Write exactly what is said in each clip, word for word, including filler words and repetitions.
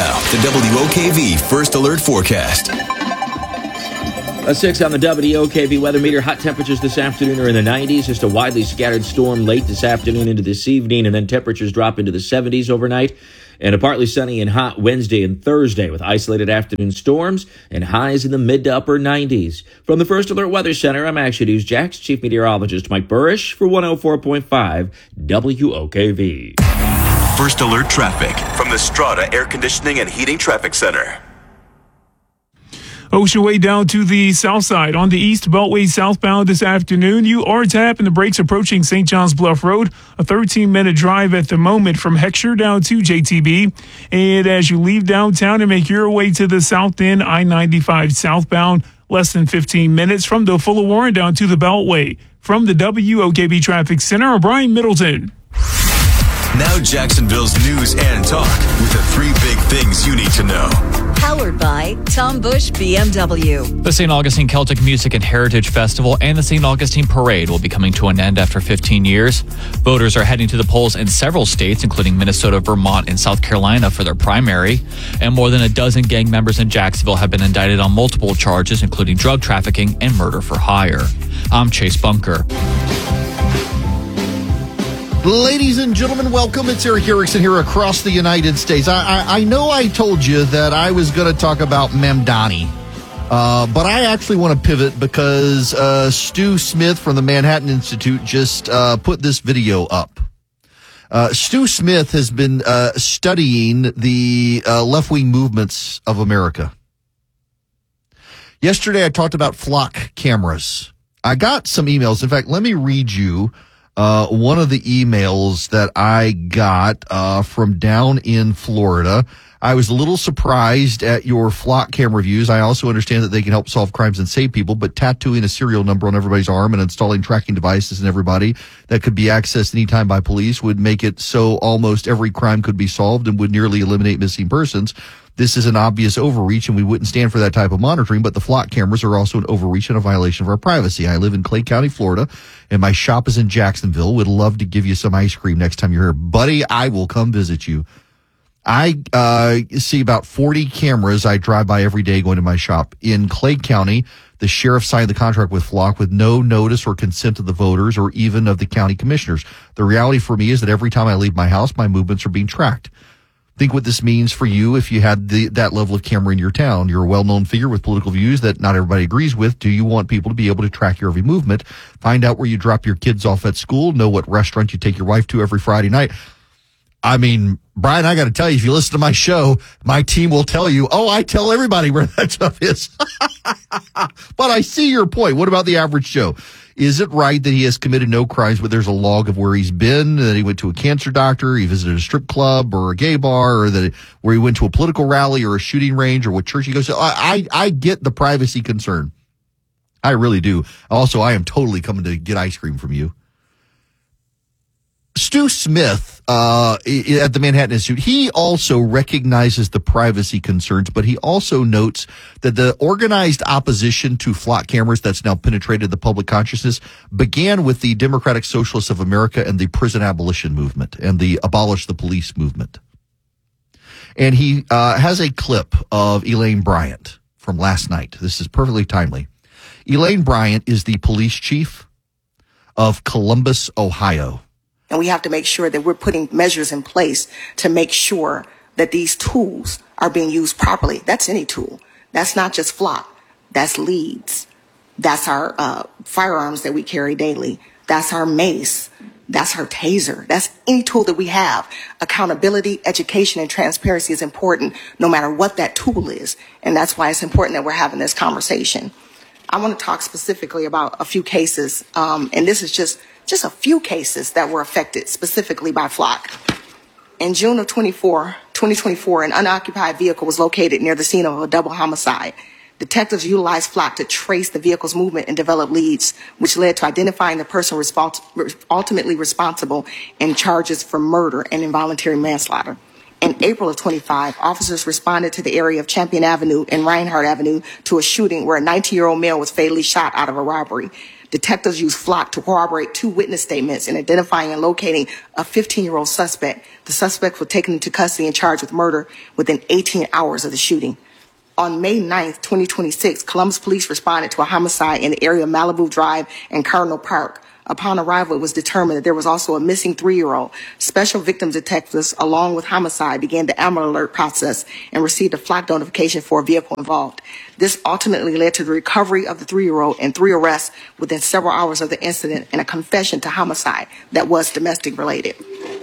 Now, the W O K V First Alert Forecast. A six on the W O K V weather meter. Hot temperatures this afternoon are in the nineties. Just a widely scattered storm late this afternoon into this evening, and then temperatures drop into the seventies overnight. And a partly sunny and hot Wednesday and Thursday with isolated afternoon storms and highs in the mid to upper nineties. From the First Alert Weather Center, I'm Action News Jax Chief Meteorologist Mike Burrish for one oh four point five W O K V. First Alert Traffic from the Strata Air Conditioning and Heating Traffic Center. Ocean Way down to the south side. On the East Beltway southbound this afternoon, you are tapping the brakes approaching Saint John's Bluff Road. A thirteen-minute drive at the moment from Heckscher down to J T B. And as you leave downtown and make your way to the south end, I ninety-five southbound, less than fifteen minutes from the Fuller Warren down to the Beltway. From the W O K V Traffic Center, I'm Brian Middleton. Now Jacksonville's news and talk with the three big things you need to know. Powered by Tom Bush B M W. The Saint Augustine Celtic Music and Heritage Festival and the Saint Augustine Parade will be coming to an end after fifteen years. Voters are heading to the polls in several states, including Minnesota, Vermont, and South Carolina for their primary. And more than a dozen gang members in Jacksonville have been indicted on multiple charges, including drug trafficking and murder for hire. I'm Chase Bunker. Ladies and gentlemen, welcome. It's Eric Erickson here across the United States. I, I, I know I told you that I was going to talk about Mamdani, uh, but I actually want to pivot because uh, Stu Smith from the Manhattan Institute just uh, put this video up. Uh, Stu Smith has been uh, studying the uh, left-wing movements of America. Yesterday, I talked about flock cameras. I got some emails. In fact, let me read you Uh, one of the emails that I got uh, from down in Florida. I was a little surprised at your flock cam reviews. I also understand that they can help solve crimes and save people, but tattooing a serial number on everybody's arm and installing tracking devices in everybody that could be accessed anytime by police would make it so almost every crime could be solved and would nearly eliminate missing persons. This is an obvious overreach, and we wouldn't stand for that type of monitoring, but the flock cameras are also an overreach and a violation of our privacy. I live in Clay County, Florida, and my shop is in Jacksonville. Would love to give you some ice cream next time you're here. Buddy, I will come visit you. I uh see about forty cameras I drive by every day going to my shop. In Clay County, the sheriff signed the contract with Flock with no notice or consent of the voters or even of the county commissioners. The reality for me is that every time I leave my house, my movements are being tracked. Think what this means for you if you had the, that level of camera in your town. You're a well-known figure with political views that not everybody agrees with. Do you want people to be able to track your every movement? Find out where you drop your kids off at school. Know what restaurant you take your wife to every Friday night. I mean, Brian, I got to tell you, if you listen to my show, my team will tell you, oh, I tell everybody where that stuff is. But I see your point. What about the average Joe? Is it right that he has committed no crimes, but there's a log of where he's been, that he went to a cancer doctor, he visited a strip club or a gay bar, or that where he went to a political rally or a shooting range or what church he goes to? I, I, I get the privacy concern. I really do. Also, I am totally coming to get ice cream from you. Stu Smith uh, at the Manhattan Institute, he also recognizes the privacy concerns, but he also notes that the organized opposition to flock cameras that's now penetrated the public consciousness began with the Democratic Socialists of America and the prison abolition movement and the abolish the police movement. And he uh, has a clip of Elaine Bryant from last night. This is perfectly timely. Elaine Bryant is the police chief of Columbus, Ohio. And we have to make sure that we're putting measures in place to make sure that these tools are being used properly. That's any tool. That's not just flock. That's leads. That's our uh, firearms that we carry daily. That's our mace. That's our taser. That's any tool that we have. Accountability, education, and transparency is important no matter what that tool is. And that's why it's important that we're having this conversation. I want to talk specifically about a few cases, um, and this is just Just a few cases that were affected specifically by flock. In June of twenty twenty-four, an unoccupied vehicle was located near the scene of a double homicide. Detectives utilized flock to trace the vehicle's movement and develop leads, which led to identifying the person respons- ultimately responsible in charges for murder and involuntary manslaughter. In April of twenty-five, officers responded to the area of Champion Avenue and Reinhardt Avenue to a shooting where a nineteen-year-old male was fatally shot out of a robbery. detectives used Flock to corroborate two witness statements in identifying and locating a fifteen-year-old suspect. The suspect was taken into custody and charged with murder within eighteen hours of the shooting. On May ninth, twenty twenty-six, Columbus police responded to a homicide in the area of Malibu Drive and Cardinal Park. Upon arrival, it was determined that there was also a missing three-year-old. Special victim detectives, along with homicide, began the Amber Alert process and received a Flock notification for a vehicle involved. This ultimately led to the recovery of the three-year-old and three arrests within several hours of the incident and a confession to homicide that was domestic related.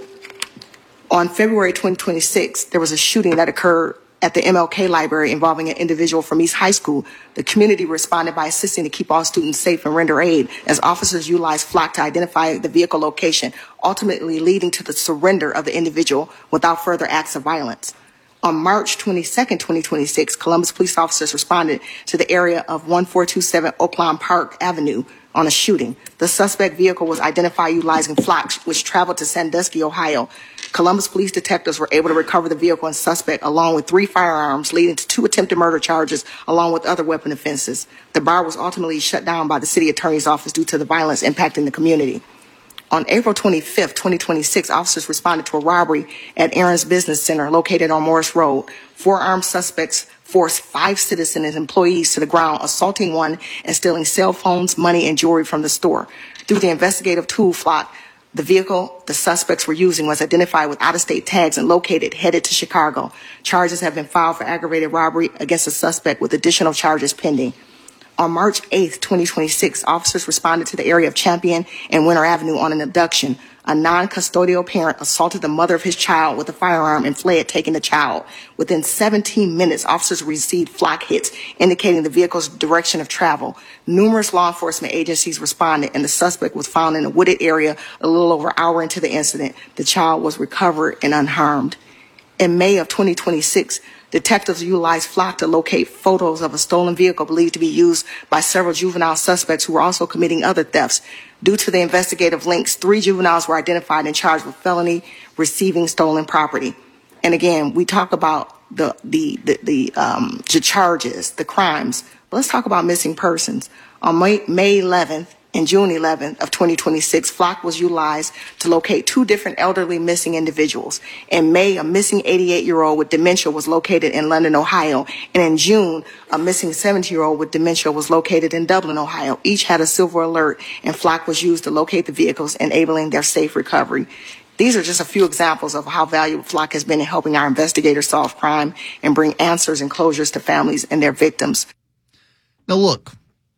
On February twenty twenty-six, there was a shooting that occurred at the M L K library involving an individual from East High School. The community responded by assisting to keep all students safe and render aid as officers utilized Flock to identify the vehicle location, ultimately leading to the surrender of the individual without further acts of violence. On March twenty-second, twenty twenty-six, Columbus police officers responded to the area of one four two seven Oaklawn Park Avenue on a shooting. The suspect vehicle was identified utilizing Flock, which traveled to Sandusky, Ohio. Columbus police detectives were able to recover the vehicle and suspect along with three firearms, leading to two attempted murder charges along with other weapon offenses. The bar was ultimately shut down by the city attorney's office due to the violence impacting the community. On April twenty-fifth, twenty twenty-six, officers responded to a robbery at Aaron's Business Center located on Morris Road. Four armed suspects forced five citizens and employees to the ground, assaulting one and stealing cell phones, money, and jewelry from the store. Through the investigative tool Flock, the vehicle the suspects were using was identified with out-of-state tags and located, headed to Chicago. Charges have been filed for aggravated robbery against the suspect with additional charges pending. On March eighth, twenty twenty-six, officers responded to the area of Champion and Winter Avenue on an abduction. A non-custodial parent assaulted the mother of his child with a firearm and fled, taking the child. Within seventeen minutes, officers received Flock hits, indicating the vehicle's direction of travel. Numerous law enforcement agencies responded, and the suspect was found in a wooded area a little over an hour into the incident. The child was recovered and unharmed. In May of twenty twenty-six, detectives utilized Flock to locate photos of a stolen vehicle believed to be used by several juvenile suspects who were also committing other thefts. Due to the investigative links, three juveniles were identified and charged with felony receiving stolen property. And again, we talk about the the the, the, um, the charges, the crimes. But let's talk about missing persons. On May, May eleventh and June eleventh of twenty twenty-six, Flock was utilized to locate two different elderly missing individuals. In May, a missing eighty-eight-year-old with dementia was located in London, Ohio. And in June, a missing seventy-year-old with dementia was located in Dublin, Ohio. Each had a silver alert, and Flock was used to locate the vehicles, enabling their safe recovery. These are just a few examples of how valuable Flock has been in helping our investigators solve crime and bring answers and closures to families and their victims. Now, look.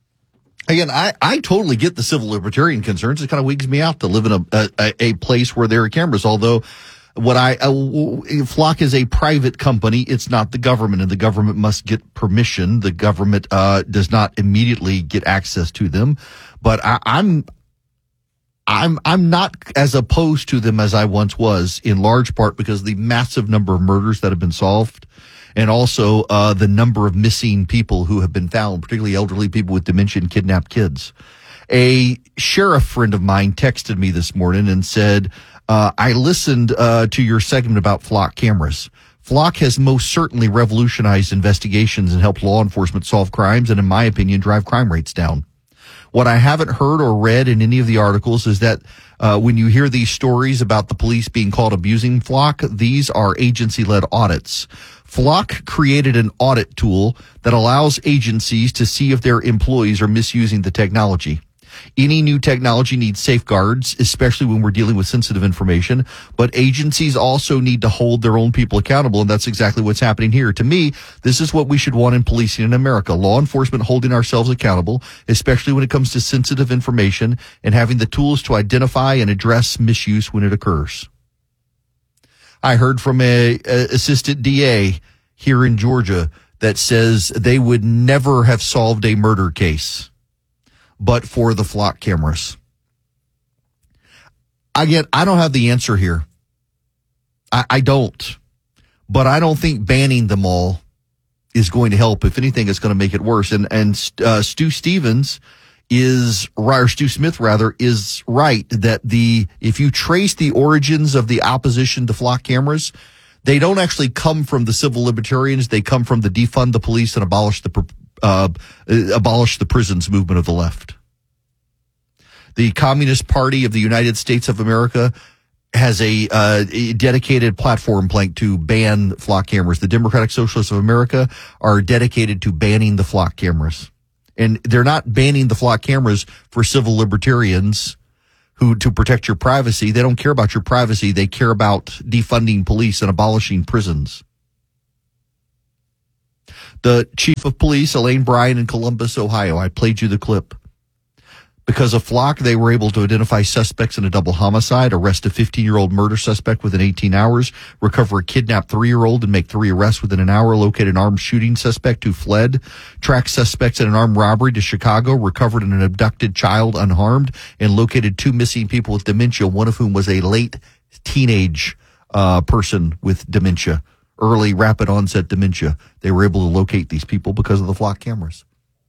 Again, I, I totally get the civil libertarian concerns. It kind of wigs me out to live in a, a, a place where there are cameras. Although what I, uh, Flock is a private company. It's not the government, and the government must get permission. The government, uh, does not immediately get access to them. But I, I'm, I'm, I'm not as opposed to them as I once was, in large part because of the massive number of murders that have been solved. And also, uh, the number of missing people who have been found, particularly elderly people with dementia and kidnapped kids. A sheriff friend of mine texted me this morning and said, uh, I listened, uh, to your segment about Flock cameras. Flock has most certainly revolutionized investigations and helped law enforcement solve crimes and, in my opinion, drive crime rates down. What I haven't heard or read in any of the articles is that uh, when you hear these stories about the police being caught abusing Flock, these are agency-led audits. Flock created an audit tool that allows agencies to see if their employees are misusing the technology. Any new technology needs safeguards, especially when we're dealing with sensitive information, but agencies also need to hold their own people accountable, and that's exactly what's happening here. To me, this is what we should want in policing in America. Law enforcement holding ourselves accountable, especially when it comes to sensitive information, and having the tools to identify and address misuse when it occurs. I heard from a, a assistant D A here in Georgia that says they would never have solved a murder case but for the Flock cameras. Again, I don't have the answer here. I, I don't. But I don't think banning them all is going to help. If anything, it's going to make it worse. And and uh, Stu Stevens is right, or Stu Smith rather, is right that the if you trace the origins of the opposition to Flock cameras, they don't actually come from the civil libertarians. They come from the defund the police and abolish the uh, abolish the prisons movement of the left. The Communist Party of the United States of America has a, uh, a dedicated platform plank to ban flock cameras. The Democratic Socialists of America are dedicated to banning the flock cameras. And they're not banning the flock cameras for civil libertarians who to protect your privacy. They don't care about your privacy. They care about defunding police and abolishing prisons. The chief of police, Elaine Bryan in Columbus, Ohio, I played you the clip. Because of Flock, they were able to identify suspects in a double homicide, arrest a fifteen-year-old murder suspect within eighteen hours, recover a kidnapped three-year-old and make three arrests within an hour, locate an armed shooting suspect who fled, track suspects in an armed robbery to Chicago, recovered an abducted child unharmed, and located two missing people with dementia, one of whom was a late teenage uh, person with dementia, early rapid onset dementia. They were able to locate these people because of the Flock cameras.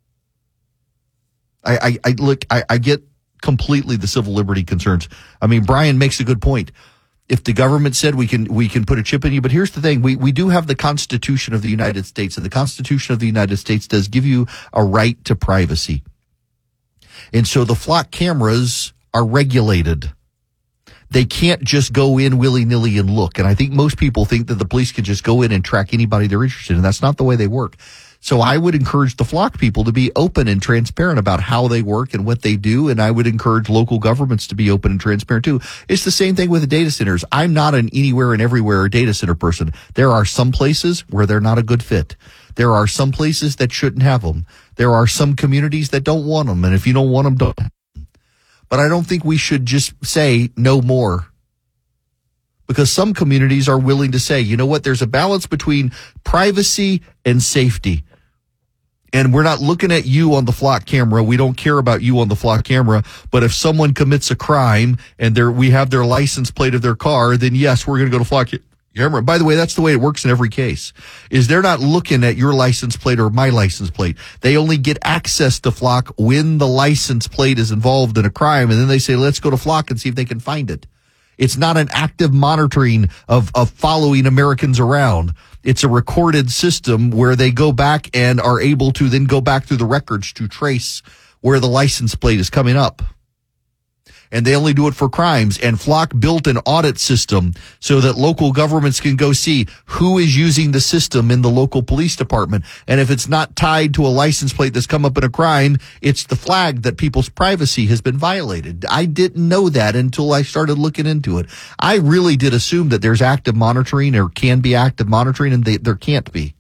I, I, I look, I, I get completely the civil liberty concerns. I mean, Brian makes a good point. If the government said we can, we can put a chip in you, but here's the thing. We, we do have the Constitution of the United States, and the Constitution of the United States does give you a right to privacy. And so the Flock cameras are regulated. They can't just go in willy-nilly and look. And I think most people think that the police can just go in and track anybody they're interested in. That's not the way they work. So I would encourage the Flock people to be open and transparent about how they work and what they do. And I would encourage local governments to be open and transparent too. It's the same thing with the data centers. I'm not an anywhere and everywhere data center person. There are some places where they're not a good fit. There are some places that shouldn't have them. There are some communities that don't want them. And if you don't want them, don't. But I don't think we should just say no more. Because some communities are willing to say, you know what, there's a balance between privacy and safety. And we're not looking at you on the Flock camera. We don't care about you on the Flock camera. But if someone commits a crime and they're, we have their license plate of their car, then yes, we're going to go to Flock camera. By the way, that's the way it works in every case, is they're not looking at your license plate or my license plate. They only get access to Flock when the license plate is involved in a crime. And then they say, let's go to Flock and see if they can find it. It's not an active monitoring of, of following Americans around. It's a recorded system where they go back and are able to then go back through the records to trace where the license plate is coming up. And they only do it for crimes. And Flock built an audit system so that local governments can go see who is using the system in the local police department. And if it's not tied to a license plate that's come up in a crime, it's the flag that people's privacy has been violated. I didn't know that until I started looking into it. I really did assume that there's active monitoring or can be active monitoring, and they, there can't be.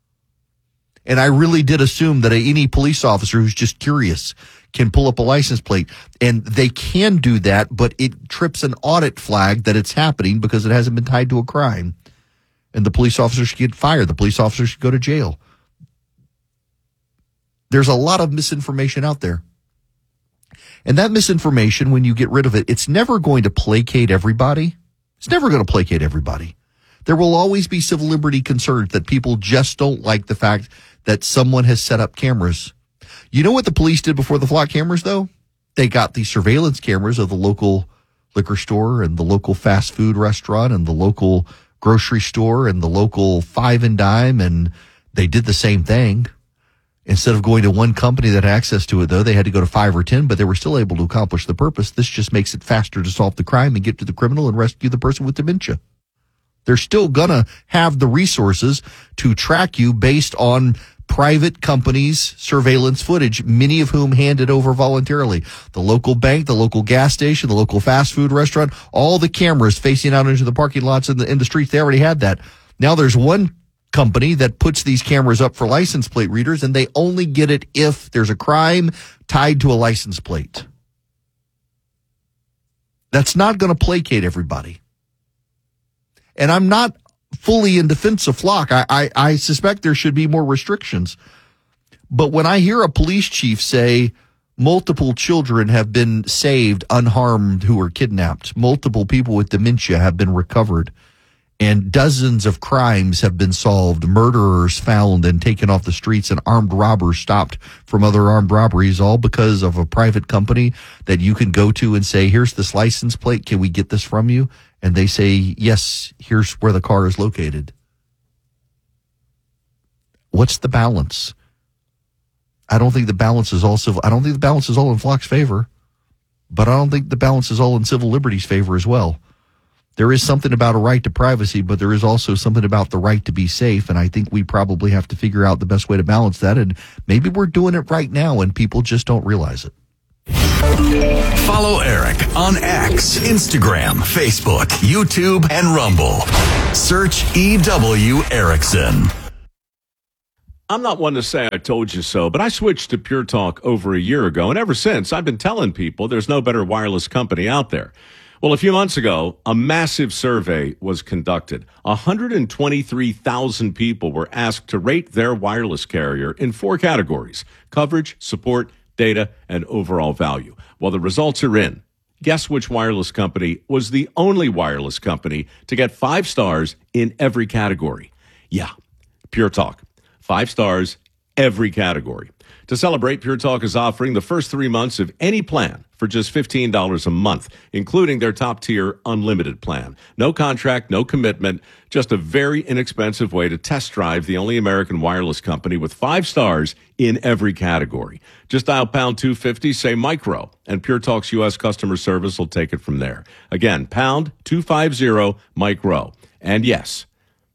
And I really did assume that any police officer who's just curious can pull up a license plate, and they can do that, but it trips an audit flag that it's happening because it hasn't been tied to a crime. And the police officer should get fired. The police officer should go to jail. There's a lot of misinformation out there. And that misinformation, when you get rid of it, it's never going to placate everybody. It's never going to placate everybody. There will always be civil liberty concerns that people just don't like the fact that someone has set up cameras. You know what the police did before the Flock cameras, though? They got the surveillance cameras of the local liquor store and the local fast food restaurant and the local grocery store and the local five and dime, and they did the same thing. Instead of going to one company that had access to it, though, they had to go to five or ten, but they were still able to accomplish the purpose. This just makes it faster to solve the crime and get to the criminal and rescue the person with dementia. They're still going to have the resources to track you based on private companies' surveillance footage, many of whom handed over voluntarily. The local bank, the local gas station, the local fast food restaurant, all the cameras facing out into the parking lots in the, in the streets, they already had that. Now there's one company that puts these cameras up for license plate readers, and they only get it if there's a crime tied to a license plate. That's not going to placate everybody. And I'm not fully in defense of Flock. I, I, I suspect there should be more restrictions. But when I hear a police chief say multiple children have been saved unharmed who were kidnapped, multiple people with dementia have been recovered, and dozens of crimes have been solved, murderers found and taken off the streets, and armed robbers stopped from other armed robberies, all because of a private company that you can go to and say, here's this license plate, can we get this from you? And they say, yes, here's where the car is located. What's the balance? I don't think the balance is also, I don't think the balance is all in Flock's favor. but I don't think the balance is all in civil liberties' favor as well. There is something about a right to privacy, but there is also something about the right to be safe, and I think we probably have to figure out the best way to balance that, and maybe we're doing it right now, and people just don't realize it. Follow Eric on X, Instagram, Facebook, YouTube, and Rumble. Search E W Erickson. I'm not one to say I told you so, but I switched to Pure Talk over a year ago, and ever since, I've been telling people there's no better wireless company out there. Well, a few months ago, a massive survey was conducted. one hundred twenty-three thousand people were asked to rate their wireless carrier in four categories: coverage, support, data, and overall value. Well, the results are in. Guess which wireless company was the only wireless company to get five stars in every category? Yeah, Pure Talk. Five stars, every category. To celebrate, Pure Talk is offering the first three months of any plan for just fifteen dollars a month, including their top-tier unlimited plan. No contract, no commitment, just a very inexpensive way to test drive the only American wireless company with five stars in every category. Just dial pound two fifty, say micro, and Pure Talk's U S customer service will take it from there. Again, pound two fifty, micro. And yes,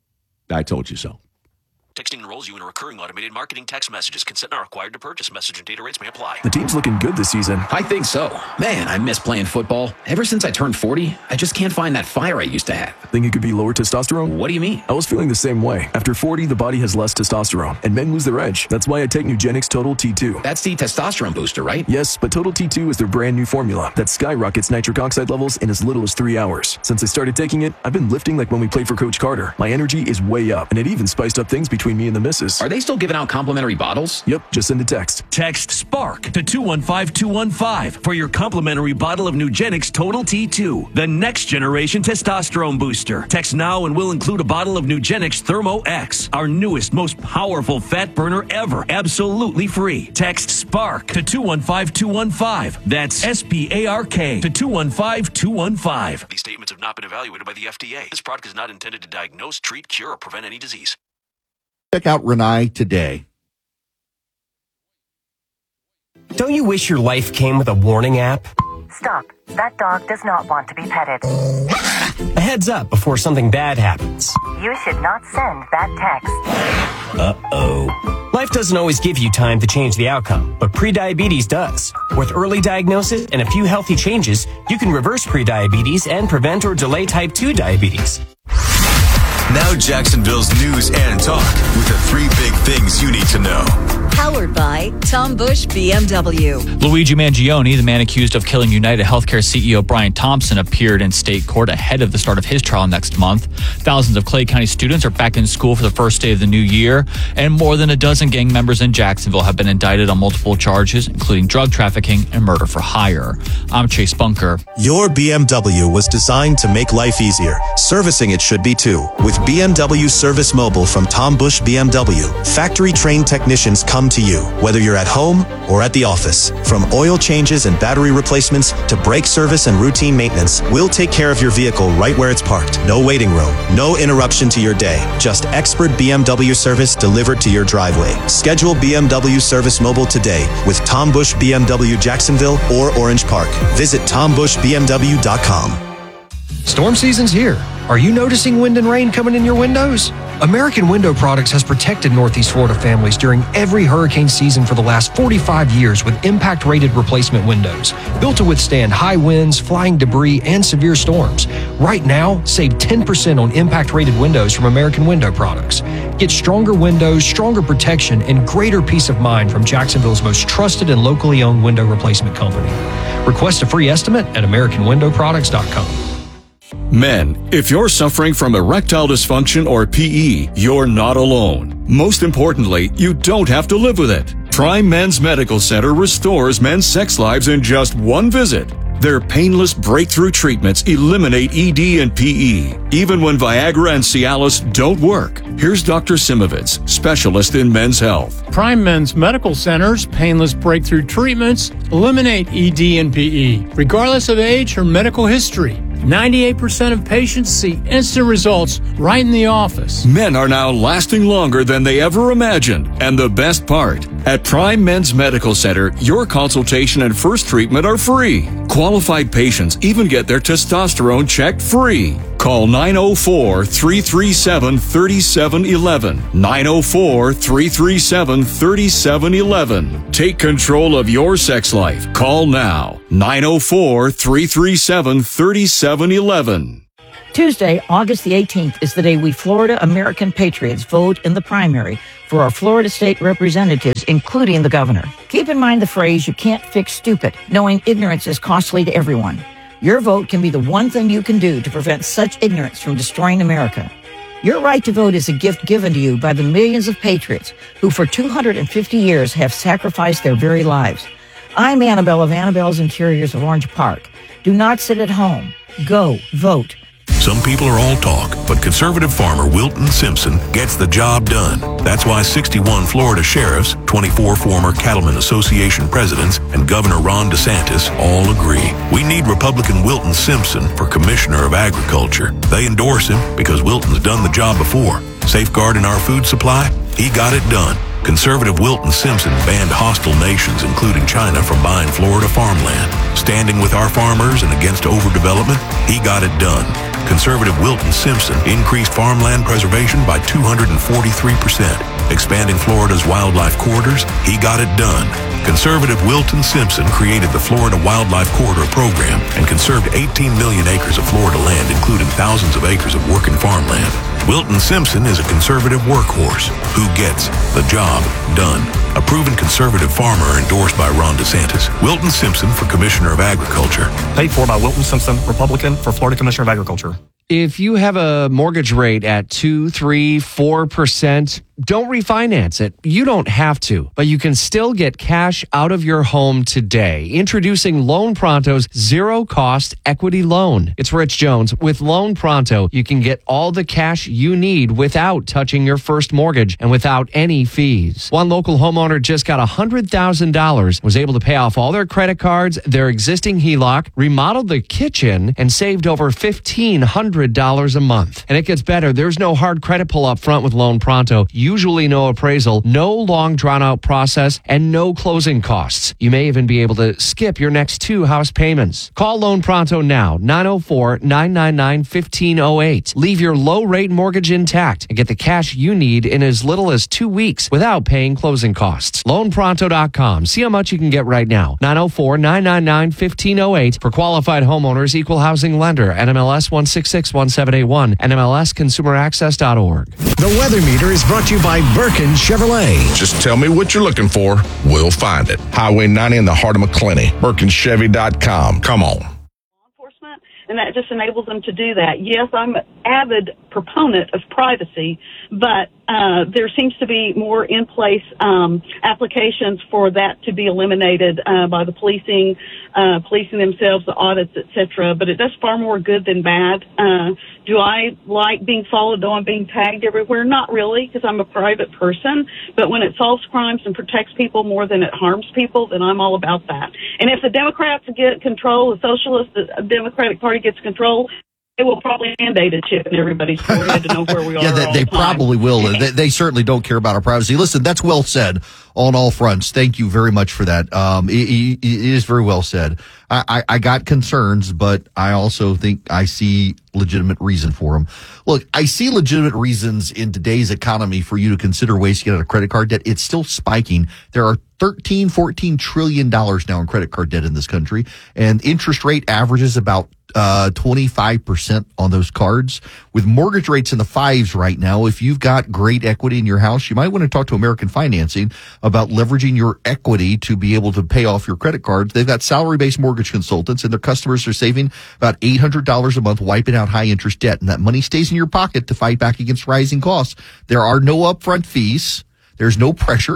I told you so. Texting enrolls you in a recurring automated marketing text messages. Consent not required to purchase. Message and data rates may apply. The team's looking good this season. I think so. Man, I miss playing football. Ever since I turned forty, I just can't find that fire I used to have. Think it could be lower testosterone? What do you mean? I was feeling the same way. After forty, the body has less testosterone, and men lose their edge. That's why I take Nugenix Total T two. That's the testosterone booster, right? Yes, but Total T two is their brand new formula that skyrockets nitric oxide levels in as little as three hours. Since I started taking it, I've been lifting like when we played for Coach Carter. My energy is way up, and it even spiced up things between me and the missus. Are they still giving out complimentary bottles? Yep, just send a text. Text SPARK to two one five two one five for your complimentary bottle of Nugenix Total T two, the next generation testosterone booster. Text now and we'll include a bottle of Nugenix Thermo X, our newest, most powerful fat burner ever, absolutely free. Text SPARK to two one five two one five. That's S P A R K to two one five two one five. These statements have not been evaluated by the F D A. This product is not intended to diagnose, treat, cure, or prevent any disease. Check out Renai today. Don't you wish your life came with a warning app? Stop. That dog does not want to be petted. A heads up before something bad happens. You should not send that text. Uh-oh. Life doesn't always give you time to change the outcome, but prediabetes does. With early diagnosis and a few healthy changes, you can reverse prediabetes and prevent or delay type two diabetes. Now Jacksonville's news and talk with the three big things you need to know. Powered by Tom Bush B M W. Luigi Mangione, the man accused of killing United Healthcare C E O Brian Thompson, appeared in state court ahead of the start of his trial next month. Thousands of Clay County students are back in school for the first day of the new year, and more than a dozen gang members in Jacksonville have been indicted on multiple charges, including drug trafficking and murder for hire. I'm Chase Bunker. Your B M W was designed to make life easier. Servicing it should be too. With B M W Service Mobile from Tom Bush B M W, factory-trained technicians come to you, whether you're at home or at the office. From oil changes and battery replacements to brake service and routine maintenance, we'll take care of your vehicle right where it's parked. No waiting room, no interruption to your day. Just expert B M W service delivered to your driveway. Schedule B M W Service Mobile today with Tom Bush B M W Jacksonville or Orange Park. Visit tom bush b m w dot com. Storm season's here. Are you noticing wind and rain coming in your windows? American Window Products has protected Northeast Florida families during every hurricane season for the last forty-five years with impact-rated replacement windows, built to withstand high winds, flying debris, and severe storms. Right now, save ten percent on impact-rated windows from American Window Products. Get stronger windows, stronger protection, and greater peace of mind from Jacksonville's most trusted and locally owned window replacement company. Request a free estimate at american window products dot com. Men, if you're suffering from erectile dysfunction or P E, you're not alone. Most importantly, you don't have to live with it. Prime Men's Medical Center restores men's sex lives in just one visit. Their painless breakthrough treatments eliminate E D and P E, even when Viagra and Cialis don't work. Here's Doctor Simovitz, specialist in men's health. Prime Men's Medical Center's painless breakthrough treatments eliminate E D and P E, regardless of age or medical history. ninety-eight percent of patients see instant results right in the office. Men are now lasting longer than they ever imagined. And the best part, at Prime Men's Medical Center, your consultation and first treatment are free. Qualified patients even get their testosterone checked free. Call nine oh four, three three seven, three seven one one. nine oh four, three three seven, three seven one one. Take control of your sex life. Call now. nine oh four, three three seven, three seven one one. Tuesday, August the eighteenth, is the day we Florida American patriots vote in the primary for our Florida state representatives, including the governor. Keep in mind the phrase, you can't fix stupid, knowing ignorance is costly to everyone. Your vote can be the one thing you can do to prevent such ignorance from destroying America. Your right to vote is a gift given to you by the millions of patriots who for two hundred fifty years have sacrificed their very lives. I'm Annabelle of Annabelle's Interiors of Orange Park. Do not sit at home. Go vote. Some people are all talk, but conservative farmer Wilton Simpson gets the job done. That's why sixty-one Florida sheriffs, twenty-four former Cattlemen Association presidents, and Governor Ron DeSantis all agree. We need Republican Wilton Simpson for Commissioner of Agriculture. They endorse him because Wilton's done the job before. Safeguarding our food supply? He got it done. Conservative Wilton Simpson banned hostile nations, including China, from buying Florida farmland. Standing with our farmers and against overdevelopment, he got it done. Conservative Wilton Simpson increased farmland preservation by two hundred forty-three percent. Expanding Florida's wildlife corridors, he got it done. Conservative Wilton Simpson created the Florida Wildlife Corridor Program and conserved eighteen million acres of Florida land, including thousands of acres of working farmland. Wilton Simpson is a conservative workhorse who gets the job done. A proven conservative farmer endorsed by Ron DeSantis. Wilton Simpson for Commissioner of Agriculture. Paid for by Wilton Simpson, Republican, for Florida Commissioner of Agriculture. If you have a mortgage rate at two, three, four percent, don't refinance it. You don't have to, but you can still get cash out of your home today. Introducing Loan Pronto's zero-cost equity loan. It's Rich Jones. With Loan Pronto, you can get all the cash you need without touching your first mortgage and without any fees. One local homeowner just got one hundred thousand dollars, was able to pay off all their credit cards, their existing H E L O C, remodeled the kitchen, and saved over fifteen hundred dollars a month. And it gets better. There's no hard credit pull up front with Loan Pronto. Usually no appraisal, no long drawn out process, and no closing costs. You may even be able to skip your next two house payments. Call Loan Pronto now, nine oh four, nine nine nine, one five oh eight. Leave your low rate mortgage intact and get the cash you need in as little as two weeks without paying closing costs. loan pronto dot com. See how much you can get right now. nine oh four, nine nine nine, one five oh eight. For qualified homeowners, equal housing lender, N M L S one six six one seven eight one, N M L S consumer access dot org. The Weather Meter is brought to you by Birkin Chevrolet. Just tell me what you're looking for. We'll find it. Highway ninety in the heart of McClenny. Birkin Chevy dot com. Come on. And that just enables them to do that. Yes, I'm an avid proponent of privacy, but uh, there seems to be more in-place um, applications for that to be eliminated uh, by the policing, uh, policing themselves, the audits, et cetera. But it does far more good than bad. Uh, do I like being followed, though I'm being tagged everywhere? Not really, because I'm a private person. But when it solves crimes and protects people more than it harms people, then I'm all about that. And if the Democrats get control, the Socialists, the Democratic Party gets control, they will probably mandate a chip in everybody's forehead to know where we are. Yeah, they, all they the time. probably will. they, they certainly don't care about our privacy. Listen, that's well said on all fronts. Thank you very much for that. Um, it, it, it is very well said. I, I, I got concerns, but I also think I see legitimate reason for them. Look, I see legitimate reasons in today's economy for you to consider ways to get out of credit card debt. It's still spiking. There are thirteen, fourteen trillion dollars now in credit card debt in this country, and interest rate averages about uh twenty-five percent on those cards. With mortgage rates in the fives right now, if you've got great equity in your house, you might want to talk to American Financing about leveraging your equity to be able to pay off your credit cards. They've got salary-based mortgage consultants, and their customers are saving about eight hundred dollars a month wiping out high-interest debt, and that money stays in your pocket to fight back against rising costs. There are no upfront fees. There's no pressure.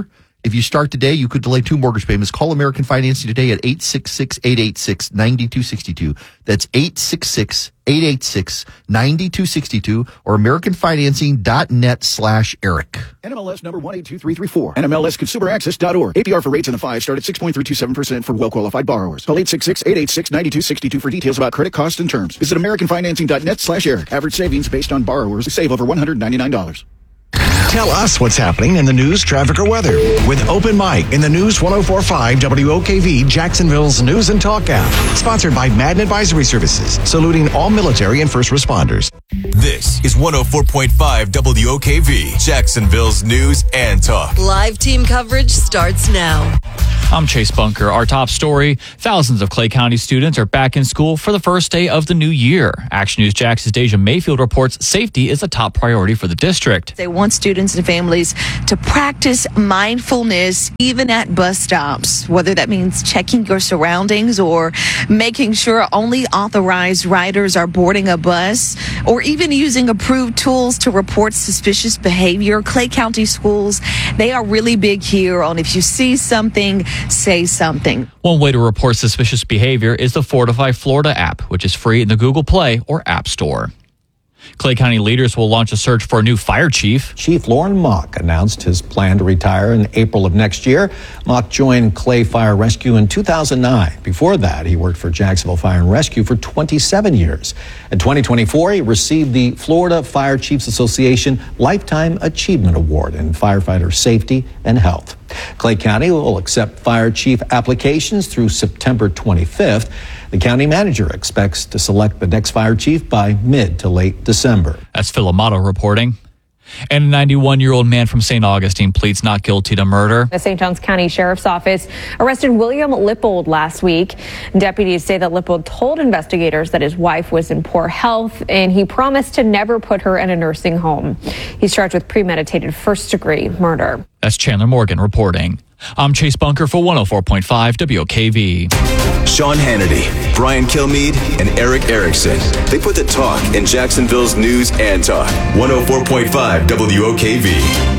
If you start today, you could delay two mortgage payments. Call American Financing today at eight six six, eight eight six, nine two six two. That's eight six six, eight eight six, nine two six two or americanfinancing.net slash Eric. N M L S number one eight two three three four. N M L S consumer access dot org. A P R for rates in the five start at six point three two seven percent for well-qualified borrowers. Call eight six six, eight eight six, nine two six two for details about credit costs and terms. Visit americanfinancing.net slash Eric. Average savings based on borrowers who save over one hundred ninety-nine dollars. Tell us what's happening in the news, traffic, or weather with Open Mic in the News one oh four point five W O K V, Jacksonville's News and Talk app. Sponsored by Madden Advisory Services, saluting all military and first responders. This is one oh four point five W O K V, Jacksonville's News and Talk. Live team coverage starts now. I'm Chase Bunker. Our top story, thousands of Clay County students are back in school for the first day of the new year. Action News Jax's Deja Mayfield reports safety is a top priority for the district. They want students and families to practice mindfulness even at bus stops, whether that means checking your surroundings or making sure only authorized riders are boarding a bus, or even using approved tools to report suspicious behavior. Clay County schools, they are really big here on if you see something, say something. One way to report suspicious behavior is the Fortify Florida app, which is free in the Google Play or App Store. Clay County leaders will launch a search for a new fire chief. Chief Lauren Mock announced his plan to retire in April of next year. Mock joined Clay Fire Rescue in two thousand nine. Before that, he worked for Jacksonville Fire and Rescue for twenty-seven years. In twenty twenty-four, he received the Florida Fire Chiefs Association Lifetime Achievement Award in firefighter safety and health. Clay County will accept fire chief applications through September twenty-fifth. The county manager expects to select the next fire chief by mid to late December. That's Phil Amato reporting. And a ninety-one-year-old man from Saint Augustine pleads not guilty to murder. The Saint John's County Sheriff's Office arrested William Lippold last week. Deputies say that Lippold told investigators that his wife was in poor health and he promised to never put her in a nursing home. He's charged with premeditated first-degree murder. That's Chandler Morgan reporting. I'm Chase Bunker for one oh four point five W O K V. Sean Hannity, Brian Kilmeade, and Eric Erickson. They put the talk in Jacksonville's News and Talk. one oh four point five W O K V.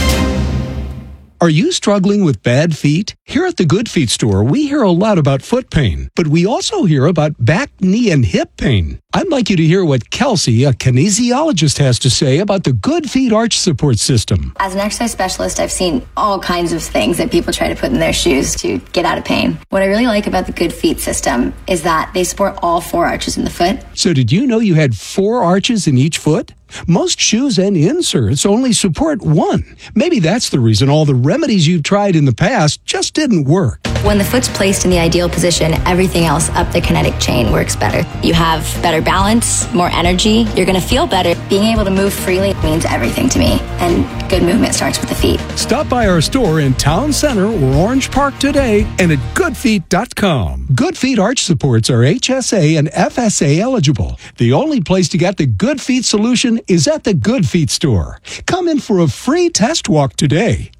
Are you struggling with bad feet? Here at the Good Feet store, we hear a lot about foot pain, but we also hear about back, knee, and hip pain. I'd like you to hear what Kelsey, a kinesiologist, has to say about the Good Feet Arch Support System. As an exercise specialist, I've seen all kinds of things that people try to put in their shoes to get out of pain. What I really like about the Good Feet system is that they support all four arches in the foot. So did you know you had four arches in each foot? Most shoes and inserts only support one. Maybe that's the reason all the remedies you've tried in the past just didn't work. When the foot's placed in the ideal position, everything else up the kinetic chain works better. You have better balance, more energy, you're going to feel better. Being able to move freely means everything to me, and good movement starts with the feet. Stop by our store in Town Center or Orange Park today and at good feet dot com. Good Feet Arch Supports are H S A and F S A eligible. The only place to get the Good Feet solution is at the Good Feet store. Come in for a free test walk today.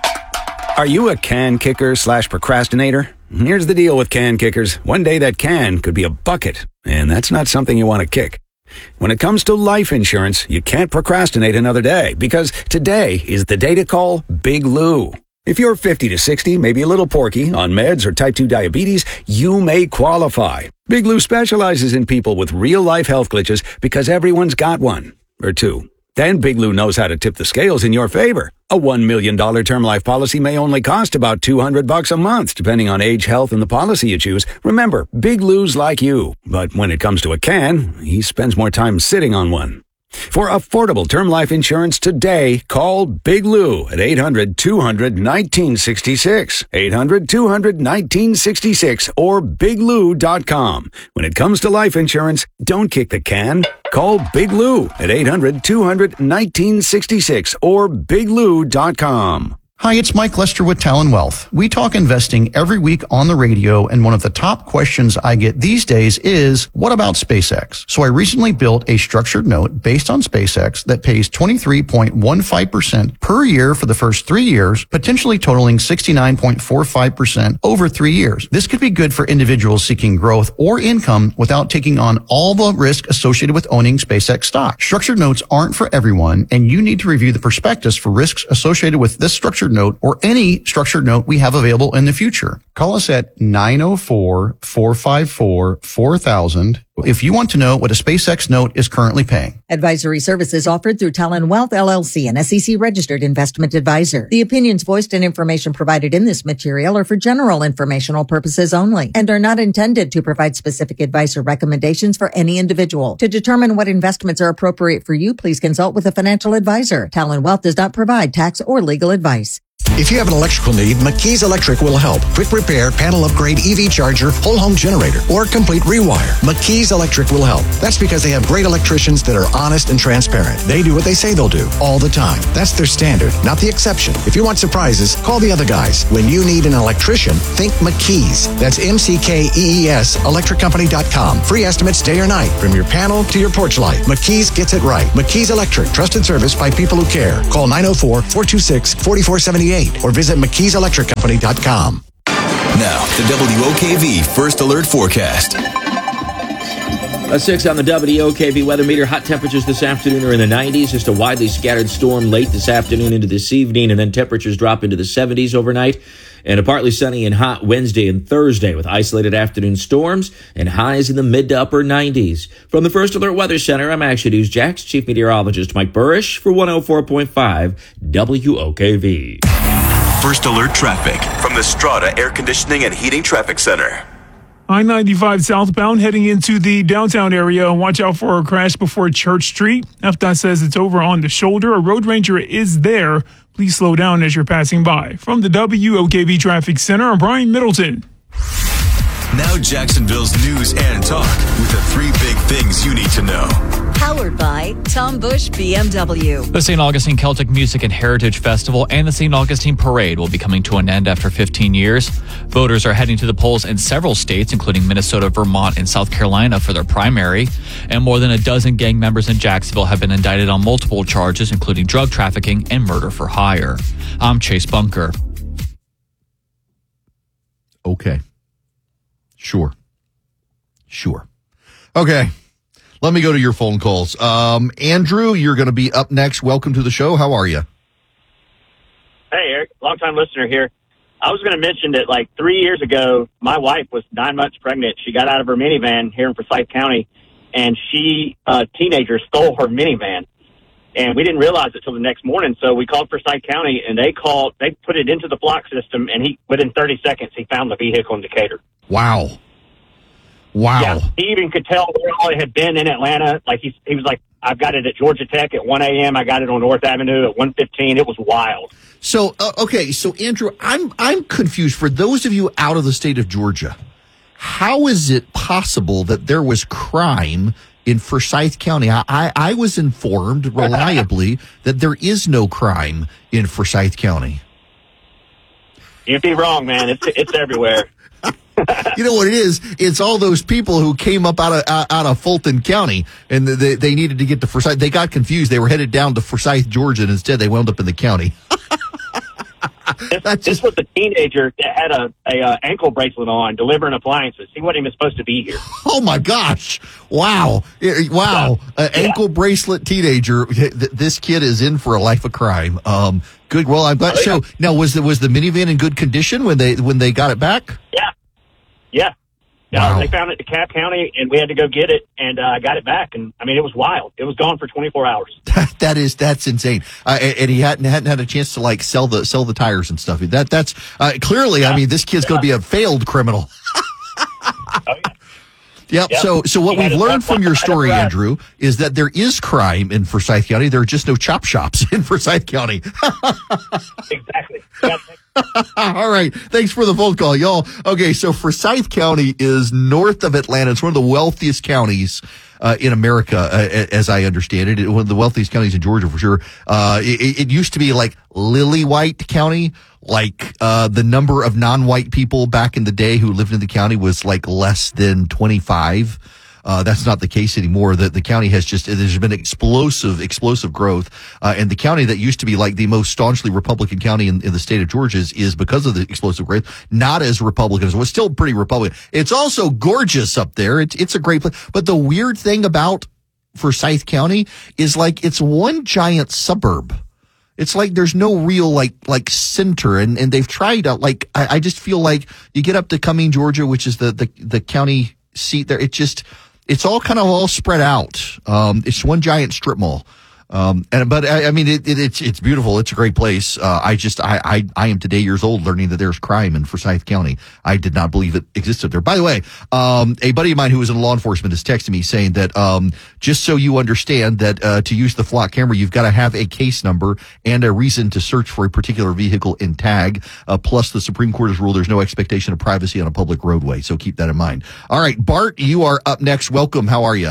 Are you a can kicker slash procrastinator? Here's the deal with can kickers. One day that can could be a bucket, and that's not something you want to kick. When it comes to life insurance, you can't procrastinate another day, because today is the day to call Big Lou. If you're fifty to sixty, maybe a little porky, on meds or type two diabetes, you may qualify. Big Lou specializes in people with real-life health glitches because everyone's got one. Or two. Then Big Lou knows how to tip the scales in your favor. A one million dollars term life policy may only cost about two hundred bucks a month, depending on age, health, and the policy you choose. Remember, Big Lou's like you. But when it comes to a can, he spends more time sitting on one. For affordable term life insurance today, call Big Lou at eight hundred, two hundred, nineteen sixty-six, eight hundred, two hundred, nineteen sixty-six, or big lou dot com. When it comes to life insurance, don't kick the can. Call Big Lou at eight hundred, two hundred, nineteen sixty-six or big lou dot com. Hi, it's Mike Lester with Talon Wealth. We talk investing every week on the radio, and one of the top questions I get these days is, what about SpaceX? So I recently built a structured note based on SpaceX that pays twenty-three point one five percent per year for the first three years, potentially totaling sixty-nine point four five percent over three years. This could be good for individuals seeking growth or income without taking on all the risk associated with owning SpaceX stock. Structured notes aren't for everyone, and you need to review the prospectus for risks associated with this structured note or any structured note we have available in the future. Call us at nine oh four, four five four, four thousand if you want to know what a SpaceX note is currently paying. Advisory services offered through Talon Wealth, L L C, an S E C-registered investment advisor. The opinions voiced and information provided in this material are for general informational purposes only and are not intended to provide specific advice or recommendations for any individual. To determine what investments are appropriate for you, please consult with a financial advisor. Talon Wealth does not provide tax or legal advice. If you have an electrical need, McKee's Electric will help. Quick repair, panel upgrade, E V charger, whole home generator, or complete rewire. McKee's Electric will help. That's because they have great electricians that are honest and transparent. They do what they say they'll do, all the time. That's their standard, not the exception. If you want surprises, call the other guys. When you need an electrician, think McKee's. That's M C K E E S, electric company dot com. Free estimates day or night, from your panel to your porch light. McKee's gets it right. McKee's Electric, trusted service by people who care. Call nine oh four, four two six, four four seven eight. Or visit McKees Electric Company dot com. Now, the W O K V First Alert Forecast. A six on the W O K V weather meter. Hot temperatures this afternoon are in the nineties. Just a widely scattered storm late this afternoon into this evening, and then temperatures drop into the seventies overnight. And a partly sunny and hot Wednesday and Thursday with isolated afternoon storms and highs in the mid to upper nineties. From the First Alert Weather Center, I'm Action News Jax Chief Meteorologist Mike Burrish for one oh four point five W O K V. First Alert Traffic from the Strata Air Conditioning and Heating Traffic Center. I ninety-five southbound heading into the downtown area. Watch out for a crash before Church Street. F D O T says it's over on the shoulder. A road ranger is there. Please slow down as you're passing by. From the W O K V Traffic Center, I'm Brian Middleton. Now Jacksonville's news and talk with the three big things you need to know. Powered by Tom Bush B M W. The Saint Augustine Celtic Music and Heritage Festival and the Saint Augustine Parade will be coming to an end after fifteen years. Voters are heading to the polls in several states, including Minnesota, Vermont, and South Carolina for their primary. And more than a dozen gang members in Jacksonville have been indicted on multiple charges, including drug trafficking and murder for hire. I'm Chase Bunker. Okay. Sure. Sure. Okay. Let me go to your phone calls. Um, Andrew, you're going to be up next. Welcome to the show. How are you? Hey, Eric, long-time listener here. I was going to mention that, like, three years ago, my wife was nine months pregnant. She got out of her minivan here in Forsyth County, and she, a teenager, stole her minivan. And we didn't realize it till the next morning, so we called Forsyth County, and they called, they put it into the block system, and he, within thirty seconds, he found the vehicle in Decatur. Wow. Wow. Yeah, he even could tell where all it had been in Atlanta. Like, he, he was like, I've got it at Georgia Tech at one a.m. I got it on North Avenue at one fifteen. It was wild. So, uh, okay, so, Andrew, I'm I'm confused. For those of you out of the state of Georgia, how is it possible that there was crime in Forsyth County? I, I, I was informed reliably that there is no crime in Forsyth County. You'd be wrong, man. It's it's everywhere. You know what it is? It's all those people who came up out of out of Fulton County, and they they needed to get to Forsyth. They got confused. They were headed down to Forsyth, Georgia, and instead they wound up in the county. This, this was the teenager that had a, a uh, ankle bracelet on, delivering appliances. He wasn't even supposed to be here. Oh my gosh! Wow! Wow! An yeah. ankle bracelet teenager. This kid is in for a life of crime. Um, good. Well, I'm glad. Oh, yeah. So now, was the was the minivan in good condition when they when they got it back? Yeah. Yeah. Wow. Uh, they found it in DeKalb County, and we had to go get it, and I uh, got it back. And I mean, it was wild. It was gone for twenty-four hours. that is that's insane. Uh, and, and he hadn't hadn't had a chance to like sell the sell the tires and stuff. That that's uh, clearly. Yeah. I mean, this kid's yeah. going to be a failed criminal. oh, yeah. Yep. yep. So, so what we've learned from your story, Andrew, is that there is crime in Forsyth County. There are just no chop shops in Forsyth County. Exactly. All right. Thanks for the phone call, y'all. Okay. So Forsyth County is north of Atlanta. It's one of the wealthiest counties uh, in America, uh, as I understand it. One of the wealthiest counties in Georgia, for sure. Uh, it, it used to be like Lily-White County. Like, uh, the number of non-white people back in the day who lived in the county was like less than twenty-five. Uh, that's not the case anymore. The, the county has just, there's been explosive, explosive growth. Uh, and the county that used to be like the most staunchly Republican county in, in the state of Georgia is, is because of the explosive growth, not as Republican as it was, still pretty Republican. It's also gorgeous up there. It's, it's a great place. But the weird thing about Forsyth County is like it's one giant suburb. It's like there's no real like like center, and, and they've tried to like I, I just feel like you get up to Cumming, Georgia, which is the, the the county seat there. It just it's all kind of all spread out. Um, it's one giant strip mall. Um, and, but I, I mean, it, it, it's, it's beautiful. It's a great place. Uh, I just, I, I, I am today years old learning that there's crime in Forsyth County. I did not believe it existed there. By the way, um, a buddy of mine who was in law enforcement is texting me saying that, um, just so you understand that, uh, to use the flock camera, you've got to have a case number and a reason to search for a particular vehicle in tag. Uh, plus the Supreme Court has ruled there's no expectation of privacy on a public roadway. So keep that in mind. All right, Bart, you are up next. Welcome. How are you?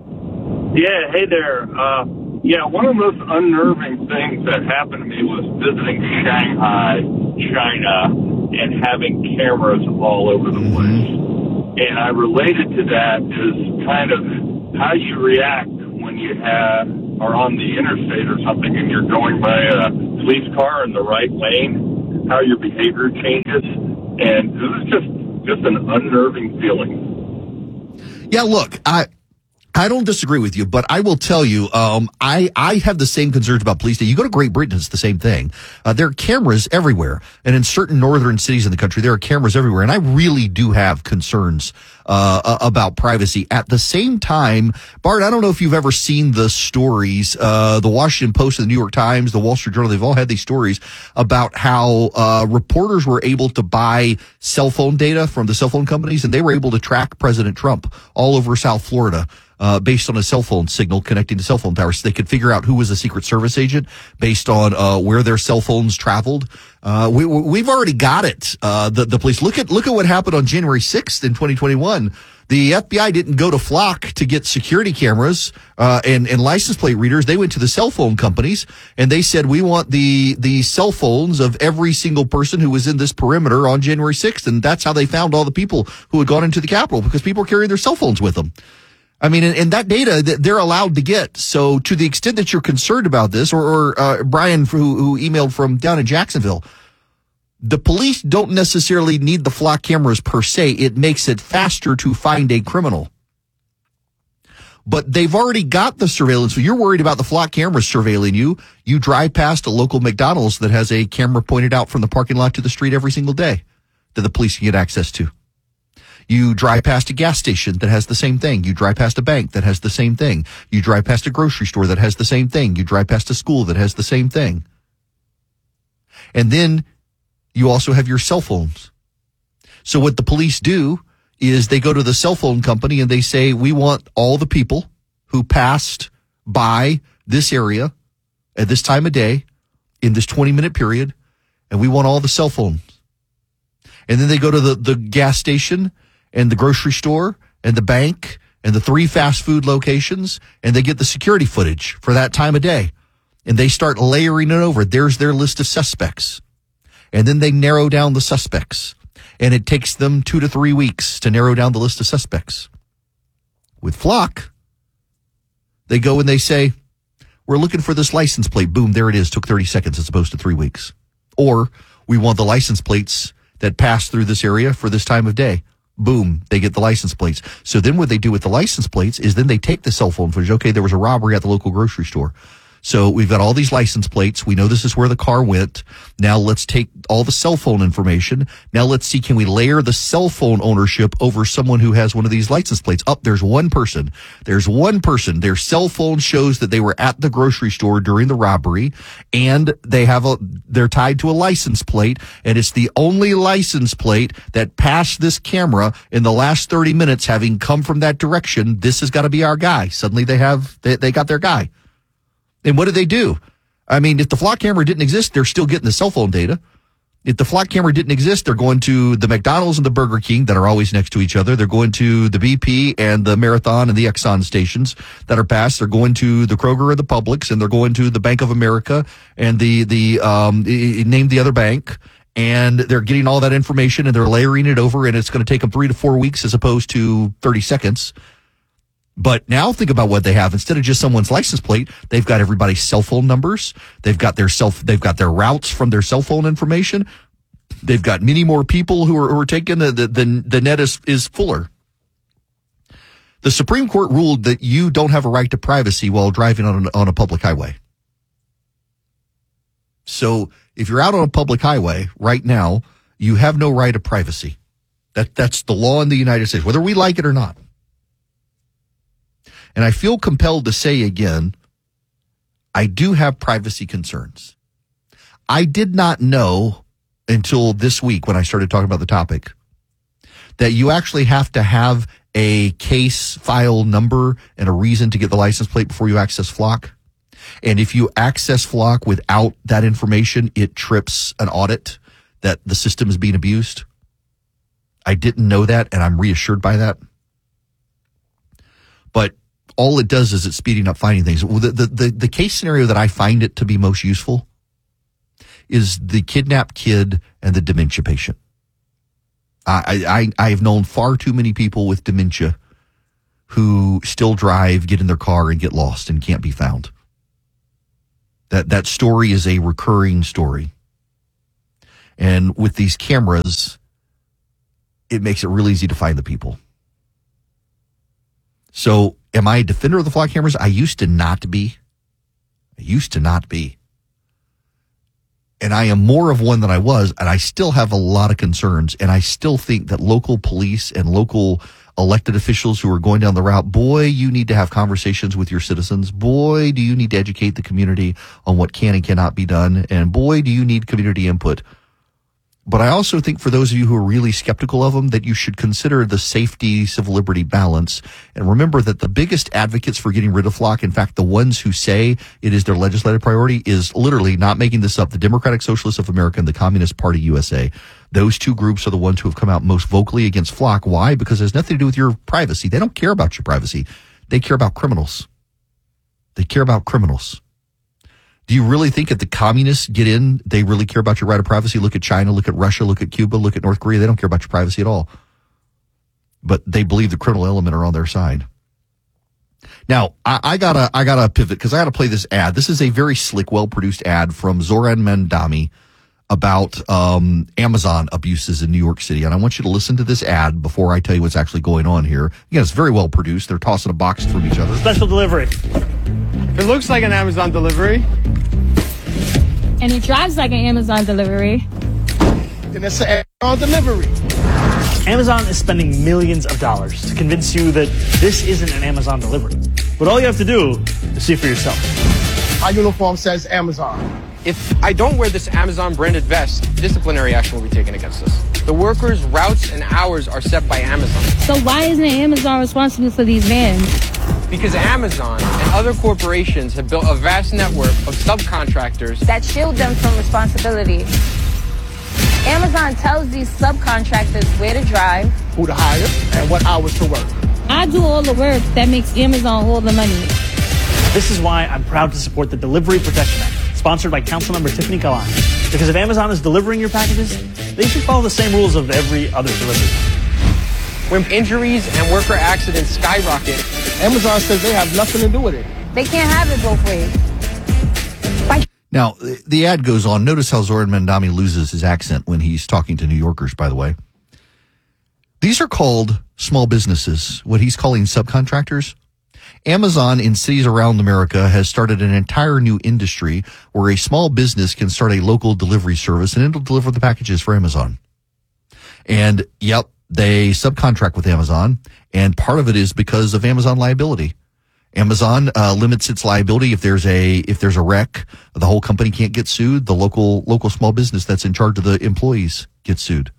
Yeah. Hey there. Uh, Yeah, one of the most unnerving things that happened to me was visiting Shanghai, China, and having cameras all over the place. And I related to that is kind of how you react when you have are on the interstate or something and you're going by a police car in the right lane, how your behavior changes. And it was just, just an unnerving feeling. Yeah, look, I... I don't disagree with you, but I will tell you, um, I, I have the same concerns about police. You go to Great Britain, it's the same thing. Uh, there are cameras everywhere. And in certain northern cities in the country, there are cameras everywhere. And I really do have concerns, uh, about privacy. At the same time, Bart, I don't know if you've ever seen the stories, uh, the Washington Post and the New York Times, the Wall Street Journal, they've all had these stories about how, uh, reporters were able to buy cell phone data from the cell phone companies, and they were able to track President Trump all over South Florida. Uh, based on a cell phone signal connecting to cell phone towers. So they could figure out who was a Secret Service agent based on, uh, where their cell phones traveled. Uh, we, we've already got it. Uh, the, the police, look at, look at what happened on January sixth in twenty twenty-one. The F B I didn't go to Flock to get security cameras, uh, and, and license plate readers. They went to the cell phone companies and they said, we want the, the cell phones of every single person who was in this perimeter on January sixth. And that's how they found all the people who had gone into the Capitol, because people were carrying their cell phones with them. I mean, and, and that data that they're allowed to get. So to the extent that you're concerned about this, or, or uh, Brian, who, who emailed from down in Jacksonville, the police don't necessarily need the flock cameras per se. It makes it faster to find a criminal. But they've already got the surveillance. So you're worried about the flock cameras surveilling you. You drive past a local McDonald's that has a camera pointed out from the parking lot to the street every single day that the police can get access to. You drive past a gas station that has the same thing. You drive past a bank that has the same thing. You drive past a grocery store that has the same thing. You drive past a school that has the same thing. And then you also have your cell phones. So what the police do is they go to the cell phone company and they say, we want all the people who passed by this area at this time of day in this twenty minute period, and we want all the cell phones. And then they go to the, the gas station and the grocery store and the bank and the three fast food locations, and they get the security footage for that time of day. And they start layering it over. There's their list of suspects. And then they narrow down the suspects. And it takes them two to three weeks to narrow down the list of suspects. With Flock, they go and they say, we're looking for this license plate. Boom, there it is. Took thirty seconds as opposed to three weeks. Or we want the license plates that pass through this area for this time of day. Boom, they get the license plates. So then what they do with the license plates is then they take the cell phone footage. Okay, there was a robbery at the local grocery store. So we've got all these license plates. We know this is where the car went. Now let's take all the cell phone information. Now let's see, can we layer the cell phone ownership over someone who has one of these license plates? Up, oh, there's one person. There's one person. Their cell phone shows that they were at the grocery store during the robbery, and they have a, they're tied to a license plate, and it's the only license plate that passed this camera in the last thirty minutes, having come from that direction. This has got to be our guy. Suddenly they have, they, they got their guy. And what do they do? I mean, if the flock camera didn't exist, they're still getting the cell phone data. If the flock camera didn't exist, they're going to the McDonald's and the Burger King that are always next to each other. They're going to the B P and the Marathon and the Exxon stations that are passed. They're going to the Kroger and the Publix, and they're going to the Bank of America and the, the, um, name the other bank. And they're getting all that information and they're layering it over, and it's going to take them three to four weeks as opposed to thirty seconds. But now think about what they have. Instead of just someone's license plate, they've got everybody's cell phone numbers. They've got their self, they've got their routes from their cell phone information. They've got many more people who are, who are taken. The, the, the, the net is, is fuller. The Supreme Court ruled that you don't have a right to privacy while driving on, on a public highway. So if you're out on a public highway right now, you have no right of privacy. That that's the law in the United States, whether we like it or not. And I feel compelled to say again, I do have privacy concerns. I did not know until this week when I started talking about the topic that you actually have to have a case file number and a reason to get the license plate before you access Flock. And if you access Flock without that information, it trips an audit that the system is being abused. I didn't know that, and I'm reassured by that. But all it does is it's speeding up finding things. The, the, the, the case scenario that I find it to be most useful is the kidnapped kid and the dementia patient. I, I, I have known far too many people with dementia who still drive, get in their car, and get lost and can't be found. That that story is a recurring story. And with these cameras, it makes it real easy to find the people. So am I a defender of the Flock cameras? I used to not be. I used to not be. And I am more of one than I was, and I still have a lot of concerns, and I still think that local police and local elected officials who are going down the route, boy, you need to have conversations with your citizens. Boy, do you need to educate the community on what can and cannot be done, and boy, do you need community input. But I also think for those of you who are really skeptical of them, that you should consider the safety, civil liberty balance. And remember that the biggest advocates for getting rid of Flock, in fact, the ones who say it is their legislative priority, is literally, not making this up, the Democratic Socialists of America and the Communist Party U S A. Those two groups are the ones who have come out most vocally against Flock. Why? Because it has nothing to do with your privacy. They don't care about your privacy. They care about criminals. They care about criminals. Do you really think if the communists get in, they really care about your right of privacy? Look at China, look at Russia, look at Cuba, look at North Korea. They don't care about your privacy at all. But they believe the criminal element are on their side. Now, I, I gotta, I gotta pivot because I gotta play this ad. This is a very slick, well-produced ad from Zoran Mandami about um, Amazon abuses in New York City. And I want you to listen to this ad before I tell you what's actually going on here. Again, it's very well produced. They're tossing a box from each other. Special delivery. It looks like an Amazon delivery. And it drives like an Amazon delivery. Then it's an Amazon delivery. Amazon is spending millions of dollars to convince you that this isn't an Amazon delivery. But all you have to do is see for yourself. My uniform says Amazon. If I don't wear this Amazon branded vest, disciplinary action will be taken against us. The workers' routes and hours are set by Amazon. So why isn't Amazon responsible for these vans? Because Amazon and other corporations have built a vast network of subcontractors That shield them from responsibility. Amazon tells these subcontractors where to drive, who to hire, and what hours to work. I do all the work that makes Amazon all the money. This is why I'm proud to support the Delivery Protection Act, sponsored by Councilmember Tiffany Kalani. Because if Amazon is delivering your packages, they should follow the same rules of every other delivery. When injuries and worker accidents skyrocket, Amazon says they have nothing to do with it. They can't have it both ways. Bye. Now, the ad goes on. Notice how Zoran Mandami loses his accent when he's talking to New Yorkers, by the way. These are called small businesses, what he's calling subcontractors. Amazon in cities around America has started an entire new industry where a small business can start a local delivery service and it'll deliver the packages for Amazon. And, yep, they subcontract with Amazon, and part of it is because of Amazon liability. Amazon uh, limits its liability if there's a if there's a wreck, the whole company can't get sued. The local local small business that's in charge of the employees gets sued.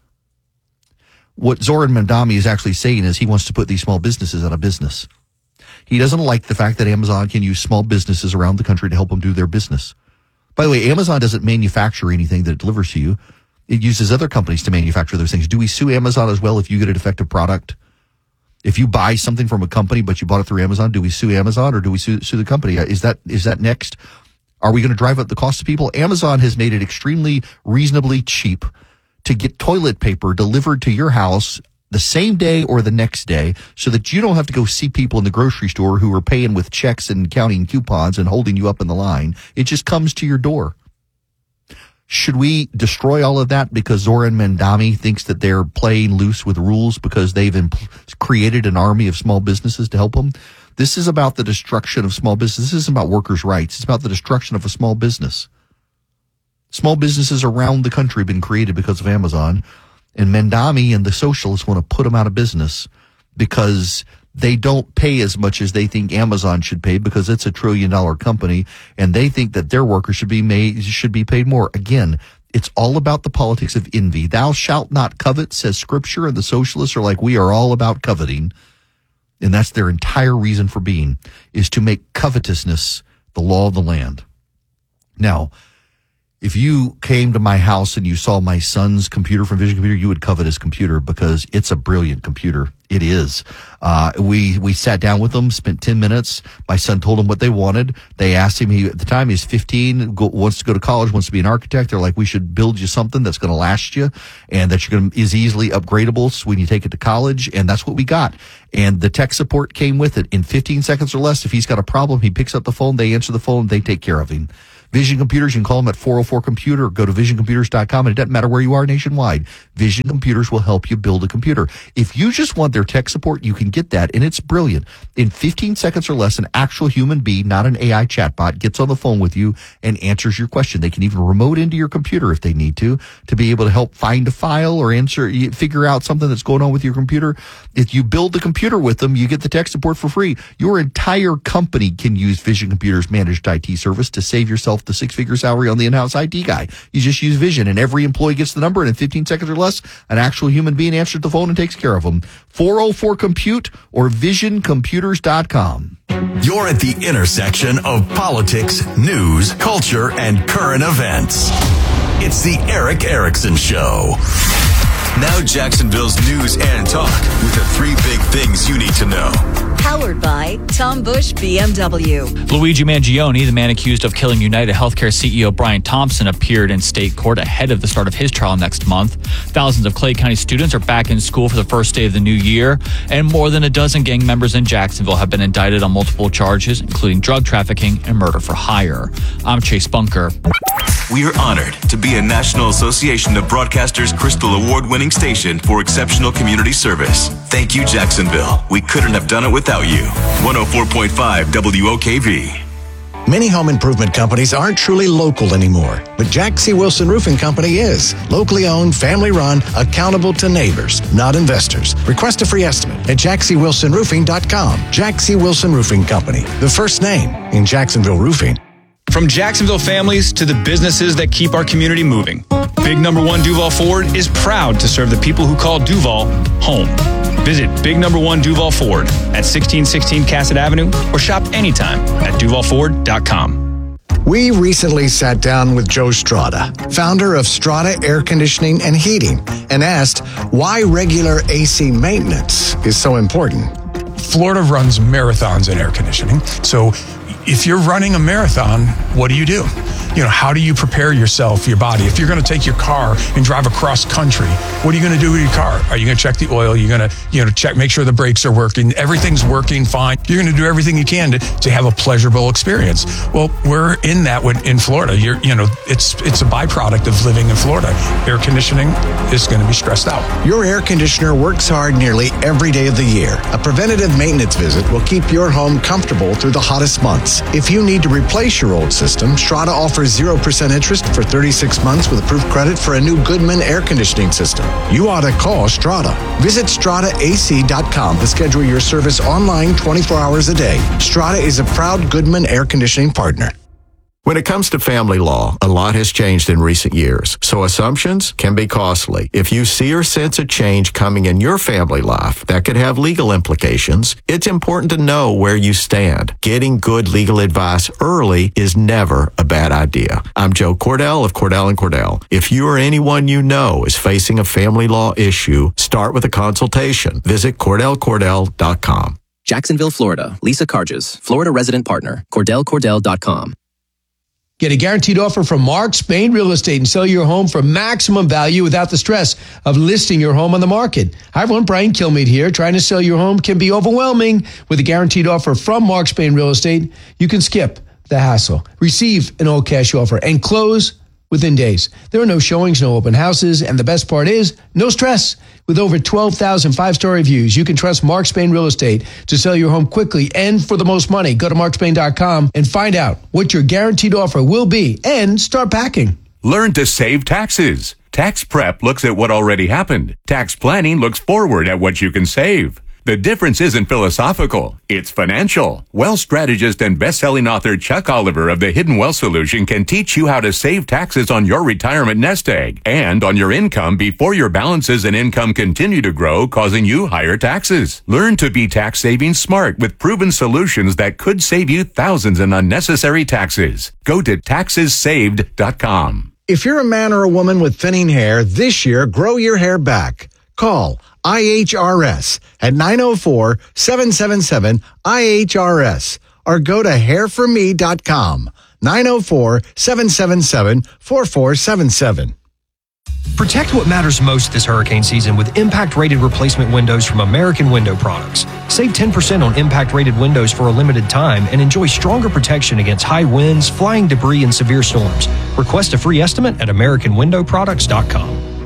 What Zoran Mandami is actually saying is he wants to put these small businesses out of business. He doesn't like the fact that Amazon can use small businesses around the country to help them do their business. By the way, Amazon doesn't manufacture anything that it delivers to you. It uses other companies to manufacture those things. Do we sue Amazon as well if you get a defective product? If you buy something from a company but you bought it through Amazon, do we sue Amazon or do we sue, sue the company? Is that is that next? Are we going to drive up the cost of people? Amazon has made it extremely reasonably cheap to get toilet paper delivered to your house the same day or the next day so that you don't have to go see people in the grocery store who are paying with checks and counting coupons and holding you up in the line. It just comes to your door. Should we destroy all of that because Zoran Mandami thinks that they're playing loose with rules because they've imp- created an army of small businesses to help them? This is about the destruction of small business. This isn't about workers' rights. It's about the destruction of a small business. Small businesses around the country have been created because of Amazon, and Mandami and the socialists want to put them out of business because they don't pay as much as they think Amazon should pay because it's a trillion dollar company, and they think that their workers should be made, should be paid more. Again, it's all about the politics of envy. Thou shalt not covet, says Scripture, and the socialists are like, we are all about coveting. And that's their entire reason for being, is to make covetousness the law of the land. Now, if you came to my house and you saw my son's computer from Vision Computer, you would covet his computer because it's a brilliant computer. It is. Uh, we, we sat down with them, spent ten minutes. My son told them what they wanted. They asked him, he, at the time he's fifteen, go, wants to go to college, wants to be an architect. They're like, we should build you something that's going to last you and that you're going to, is easily upgradable so when you take it to college. And that's what we got. And the tech support came with it. In fifteen seconds or less, if he's got a problem, he picks up the phone, they answer the phone, they take care of him. Vision Computers, you can call them at four oh four computer or go to vision computers dot com, and it doesn't matter where you are nationwide. Vision Computers will help you build a computer. If you just want their tech support, you can get that, and it's brilliant. In fifteen seconds or less, an actual human being, not an A I chatbot, gets on the phone with you and answers your question. They can even remote into your computer if they need to, to be able to help find a file or answer, figure out something that's going on with your computer. If you build the computer with them, you get the tech support for free. Your entire company can use Vision Computers managed I T service to save yourself the six-figure salary on the in-house I T guy. You just use Vision, and every employee gets the number, and in fifteen seconds or less, an actual human being answers the phone and takes care of them. four oh four compute or vision computers dot com. You're at the intersection of politics, news, culture, and current events. It's the Eric Erickson Show. Now Jacksonville's news and talk with the three big things you need to know. Powered by Tom Bush B M W. Luigi Mangione, the man accused of killing United Healthcare C E O Brian Thompson, appeared in state court ahead of the start of his trial next month. Thousands of Clay County students are back in school for the first day of the new year, and more than a dozen gang members in Jacksonville have been indicted on multiple charges, including drug trafficking and murder for hire. I'm Chase Bunker. We are honored to be a National Association of Broadcasters Crystal Award-winning station for exceptional community service. Thank you, Jacksonville. We couldn't have done it without you. one oh four point five W O K V. Many home improvement companies aren't truly local anymore, but Jack C. Wilson Roofing Company is. Locally owned, family run, accountable to neighbors, not investors. Request a free estimate at jack c wilson roofing dot com. Jack C. Wilson Roofing Company, the first name in Jacksonville roofing. From Jacksonville families to the businesses that keep our community moving, Big Number One Duval Ford is proud to serve the people who call Duval home. Visit Big Number One Duval Ford at sixteen sixteen Cassett Avenue or shop anytime at duval ford dot com. We recently sat down with Joe Strada, founder of Strada Air Conditioning and Heating, and asked why regular A C maintenance is so important. Florida runs marathons in air conditioning, so if you're running a marathon, what do you do? You know, how do you prepare yourself, your body? If you're going to take your car and drive across country, what are you going to do with your car? Are you going to check the oil? You're going to, you know, check, make sure the brakes are working. Everything's working fine. You're going to do everything you can to, to have a pleasurable experience. Well, we're in that with, in Florida. You're, you know, it's it's a byproduct of living in Florida. Air conditioning is going to be stressed out. Your air conditioner works hard nearly every day of the year. A preventative maintenance visit will keep your home comfortable through the hottest months. If you need to replace your old system, Strada offers zero percent interest for thirty-six months with approved credit for a new Goodman air conditioning system. You ought to call Strada. Visit strada a c dot com to schedule your service online twenty-four hours a day. Strada is a proud Goodman air conditioning partner. When it comes to family law, a lot has changed in recent years, so assumptions can be costly. If you see or sense a change coming in your family life that could have legal implications, it's important to know where you stand. Getting good legal advice early is never a bad idea. I'm Joe Cordell of Cordell and Cordell. If you or anyone you know is facing a family law issue, start with a consultation. Visit cordell cordell dot com. Jacksonville, Florida. Lisa Carges, Florida resident partner. cordell cordell dot com. Get a guaranteed offer from Mark Spain Real Estate and sell your home for maximum value without the stress of listing your home on the market. Hi, everyone. Brian Kilmeade here. Trying to sell your home can be overwhelming. With a guaranteed offer from Mark Spain Real Estate, you can skip the hassle, receive an all-cash offer, and close within days. There are no showings, no open houses, and the best part is no stress. With over twelve thousand five-star reviews, you can trust Mark Spain Real Estate to sell your home quickly and for the most money. Go to mark spain dot com and find out what your guaranteed offer will be and start packing. Learn to save taxes. Tax prep looks at what already happened. Tax planning looks forward at what you can save. The difference isn't philosophical, it's financial. Wealth strategist and best-selling author Chuck Oliver of the Hidden Wealth Solution can teach you how to save taxes on your retirement nest egg and on your income before your balances and income continue to grow, causing you higher taxes. Learn to be tax-saving smart with proven solutions that could save you thousands in unnecessary taxes. Go to taxes saved dot com. If you're a man or a woman with thinning hair, this year, grow your hair back. Call I H R S at nine oh four, seven seven seven, I H R S or go to hair for me dot com. nine oh four, seven seven seven, four four seven seven. Protect what matters most this hurricane season with impact-rated replacement windows from American Window Products. Save ten percent on impact-rated windows for a limited time and enjoy stronger protection against high winds, flying debris, and severe storms. Request a free estimate at American Window Products dot com.